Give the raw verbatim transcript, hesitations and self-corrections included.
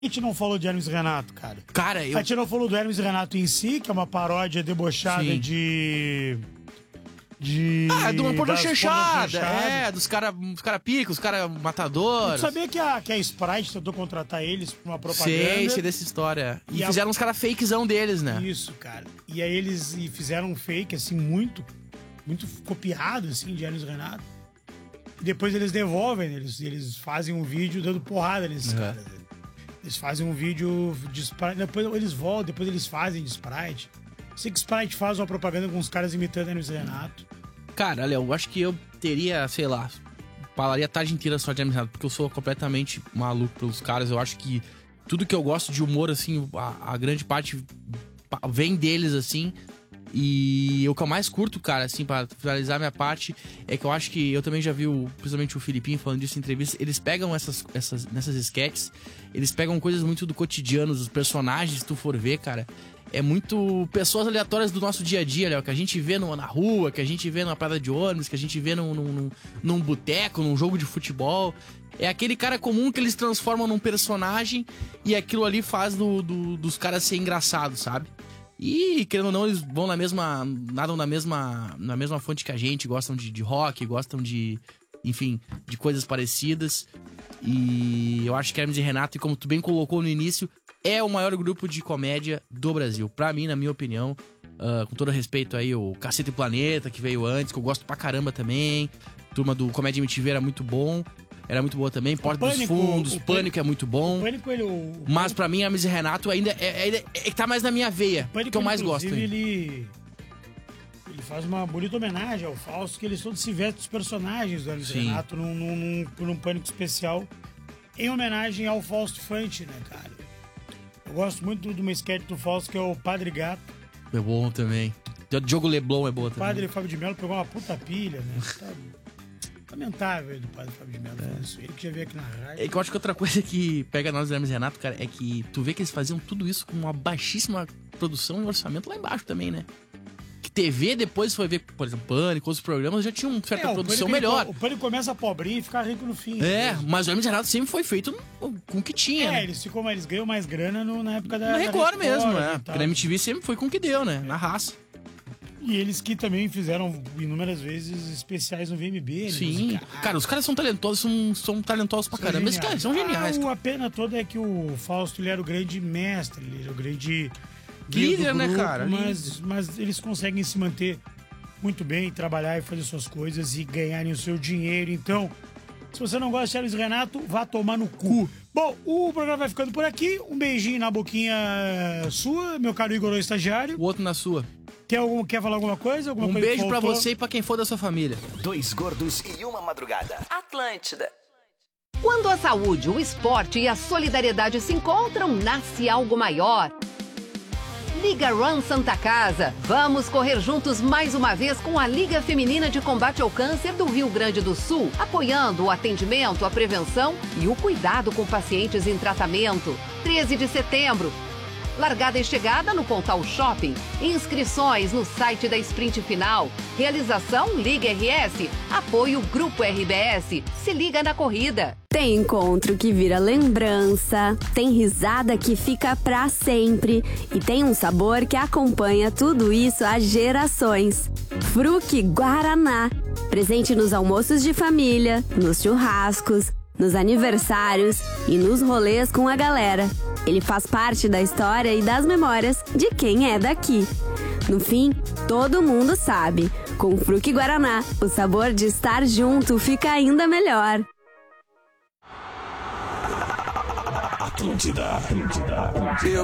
A gente não falou de Hermes e Renato, cara. Cara, eu... A gente não falou do Hermes e Renato em si, que é uma paródia debochada Sim. de... De... Ah, de uma pornô das chanchada. pornô chanchada. É, dos caras dos cara pica, os caras matadores. Tu sabia que a, que a Sprite tentou contratar eles pra uma propaganda? Sei, sei dessa história. E, E a- fizeram uns caras fakezão deles, né? Isso, cara. E aí eles e fizeram um fake, assim, muito, muito copiado, assim, de Hermes e Renato. E depois eles devolvem, eles, eles fazem um vídeo dando porrada nesses Uhum. caras. Eles fazem um vídeo de Sprite, depois eles voltam, depois eles fazem de Sprite. Sei que Sprite faz uma propaganda com os caras imitando Hermes e Renato. Cara, olha, eu acho que eu teria, sei lá, falaria a tarde inteira só de Hermes e Renato, porque eu sou completamente maluco pelos caras. Eu acho que tudo que eu gosto de humor, assim, a, a grande parte vem deles, assim. E o que eu mais curto, cara, assim, pra finalizar minha parte, é que eu acho que eu também já vi, o, principalmente o Filipinho falando disso em entrevista, eles pegam essas, essas nessas sketches, eles pegam coisas muito do cotidiano, dos personagens, se tu for ver, cara. É muito pessoas aleatórias do nosso dia a dia, Léo, que a gente vê no, na rua, que a gente vê numa parada de ônibus, que a gente vê num, num, num boteco, num jogo de futebol. É aquele cara comum que eles transformam num personagem e aquilo ali faz do, do, dos caras ser engraçados, sabe? E, querendo ou não, eles vão na mesma... nadam na mesma, na mesma fonte que a gente, gostam de, de rock, gostam de... enfim, de coisas parecidas. E eu acho que Hermes e Renato, e como tu bem colocou no início, é o maior grupo de comédia do Brasil. Pra mim, na minha opinião, uh, com todo respeito aí, o Cacete e Planeta, que veio antes, que eu gosto pra caramba também. Turma do Comédia M T V era muito bom. Era muito boa também. Porta dos Pânico, Fundos, o Pânico, Pânico é muito bom. O Pânico, ele... O, o Mas Pânico, pra mim, Hermes e Renato ainda é, é, é, é, tá mais na minha veia, o Pânico, que eu mais gosto. inclusive, Hein? ele... Ele faz uma bonita homenagem ao Fausto, que eles todos se vestem dos personagens do Hermes e Sim. Renato num, num, num, num Pânico especial, em homenagem ao Fausto Fante, né, cara? Eu gosto muito de uma sketch do Fausto, que é o Padre Gato. É bom também. Diogo Leblon é boa O também. Padre Fábio de Mello pegou uma puta pilha, né? Tá lamentável do Padre Fábio de Mello fazer isso. Ele que já veio aqui na rádio. É que eu acho que outra coisa que pega nós, Hermes e Renato, cara, é que tu vê que eles faziam tudo isso com uma baixíssima produção e orçamento lá embaixo também, né? Que T V depois foi ver, por exemplo, Pânico, outros programas já tinham certa É, o produção Pânico, melhor. ele- o Pânico começa pobrinho e fica rico no fim. É, né? mas o Hermes e Renato sempre foi feito no- com o que tinha, É, né? eles ficam, eles ganham mais grana no- na época da. Na da Record mesmo, e né? tal. Porque na M T V sempre foi com o que deu, né? Na raça. E eles que também fizeram inúmeras vezes especiais no V M B. né? Sim. Musical. Cara, os caras são talentosos, são, são talentosos pra caramba. Esses caras são geniais. Ah, cara. a pena toda é que o Fausto ele era o grande mestre, ele era o grande Líder, do né, grupo, cara? Mas, mas eles conseguem se manter muito bem, trabalhar e fazer suas coisas e ganharem o seu dinheiro. Então, se você não gosta de Hermes e Renato, vá tomar no cu. Bom, o programa vai ficando por aqui. Um beijinho na boquinha sua, meu caro Igor, o estagiário. O outro na sua. Quer, algum, quer falar alguma coisa? Alguma Um coisa que beijo pra faltou? você e pra quem for da sua família. Dois gordos e uma madrugada. Atlântida. Quando a saúde, o esporte e a solidariedade se encontram, nasce algo maior. Liga Run Santa Casa. Vamos correr juntos mais uma vez com a Liga Feminina de Combate ao Câncer do Rio Grande do Sul, apoiando o atendimento, a prevenção e o cuidado com pacientes em tratamento. treze de setembro. Largada e chegada no Pontal Shopping. Inscrições no site da Sprint Final. Realização Liga R S. Apoio Grupo R B S. Se liga na corrida. Tem encontro que vira lembrança, tem risada que fica pra sempre e tem um sabor que acompanha tudo isso há gerações. Fruque Guaraná. Presente nos almoços de família, nos churrascos, nos aniversários e nos rolês com a galera. Ele faz parte da história e das memórias de quem é daqui. No fim, todo mundo sabe. Com Fruque Guaraná, o sabor de estar junto fica ainda melhor. Atlântida, Atlântida, Atlântida.